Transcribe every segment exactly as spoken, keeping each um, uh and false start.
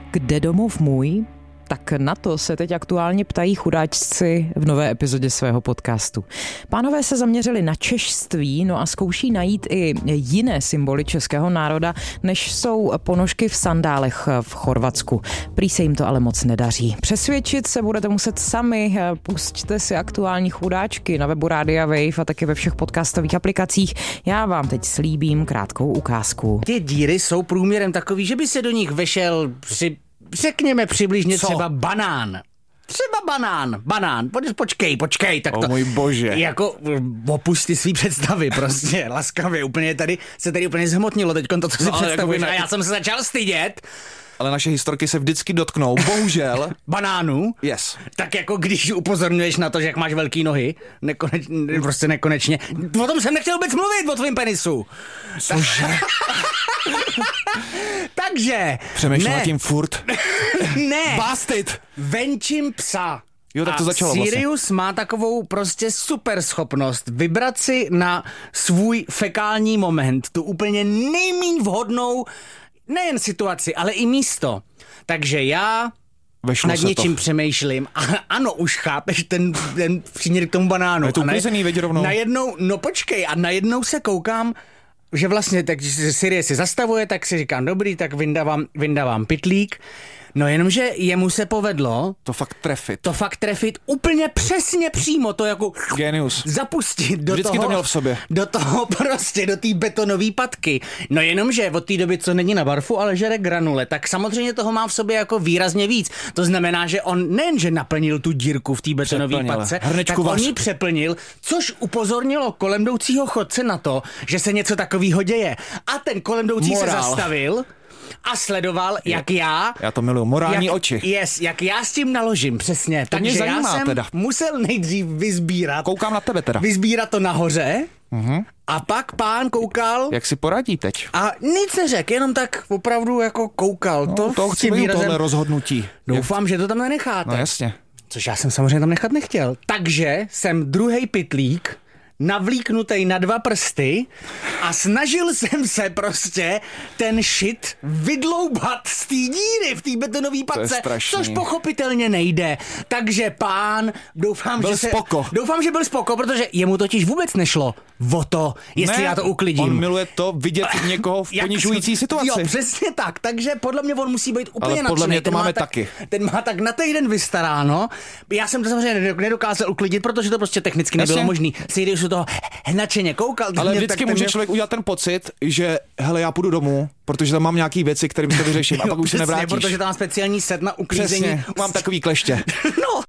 Kde domov můj? Tak na to se teď aktuálně ptají chudáčci v nové epizodě svého podcastu. Pánové se zaměřili na češství, no a zkouší najít i jiné symboly českého národa, než jsou ponožky v sandálech v Chorvatsku. Prý se jim to ale moc nedaří. Přesvědčit se budete muset sami. Pusťte si aktuální chudáčky na webu Rádia Wave a taky ve všech podcastových aplikacích. Já vám teď slíbím krátkou ukázku. Ty díry jsou průměrem takový, že by se do nich vešel při řekněme přibližně Co? třeba banán. Třeba banán, banán, počkej, počkej, tak o to... můj bože. Jako opusti svý představy prostě, laskavě, úplně tady, se tady úplně zhmotnilo teďkon to, co si no, představuješ jako a já jsem se začal stydět. Ale naše historky se vždycky dotknou, bohužel. Banánů? Yes. Tak jako když upozorňuješ na to, že jak máš velký nohy, nekoneč, prostě nekonečně. O tom jsem nechtěl vůbec mluvit, o tvým penisu. Cože? Takže. Přemýšlel nad tím furt. Ne. Bastard. Venčím psa. Jo, tak to a začalo Sirius vlastně. má takovou prostě super schopnost vybrat si na svůj fekální moment tu úplně nejméně vhodnou nejen situaci, ale i místo. Takže já Vešlo nad něčím to. přemýšlím a ano, už chápeš ten, ten příměr k tomu banánu. Je to uklizený, veď rovnou. Najednou, no počkej, a najednou se koukám, že vlastně, tak když Sirius si zastavuje, tak si říkám, dobrý, tak vyndávám, vyndávám pytlík. No jenomže jemu se povedlo to fakt trefit. To fakt trefit úplně přesně přímo, to jako Genius. Zapustit do Vždycky toho. to měl v sobě. Do toho prostě, do té betonové patky. No jenomže od té doby, co není na barfu, ale žere granule, tak samozřejmě toho má v sobě jako výrazně víc. To znamená, že on nejenže naplnil tu dírku v té betonové patce, tak on ji přeplnil, což upozornilo kolem jdoucího chodce na to, že se něco takového děje. A ten kolem jdoucí se zastavil a sledoval, jak já... Já to miluju, morální jak, oči. Yes, jak já s tím naložím, přesně. To Takže zajímá, já jsem teda. musel nejdřív vyzbírat... Koukám na tebe teda. Vyzbírat to nahoře uh-huh. a pak pán koukal... Jak si poradí teď? A nic neřekl, jenom tak opravdu jako koukal. No, to to chci výrazem... tohle rozhodnutí. Doufám, že to tam nenecháte. No jasně. Což já jsem samozřejmě tam nechat nechtěl. Takže jsem druhej pytlík navlíknutej na dva prsty a snažil jsem se prostě ten shit vydloubat z té díry v té betonové patce, což pochopitelně nejde. Takže pán, doufám, byl že se... spoko. Doufám, že byl spoko, protože jemu totiž vůbec nešlo o to, jestli ne, já to uklidím. On miluje to vidět někoho v ponižující situaci. Jo, přesně tak. Takže podle mě on musí být úplně nadšený. Ale podle mě to ten máme tak, taky. Ten má tak na týden vystaráno. Já jsem to samozřejmě nedokázal uklidit, protože to prostě technicky nebylo možné. Sirius u toho nadšeně koukal. Ale mě, vždycky tak může mě... člověk udělat ten pocit, že hele, já půjdu domů, protože tam mám nějaký věci, kterými to vyřeším a pak už se nevrátíš. Protože tam mám speciální set na uklízení. Přesně, mám takový kleště. No.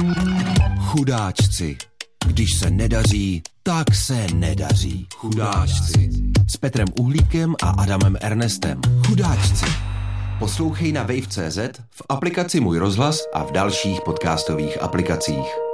Chudáčci. Když se nedaří, tak se nedaří. Chudáčci. S Petrem Uhlíkem a Adamem Ernestem. Chudáčci. Poslouchej na wave tečka cé zet, v aplikaci Můj rozhlas a v dalších podcastových aplikacích.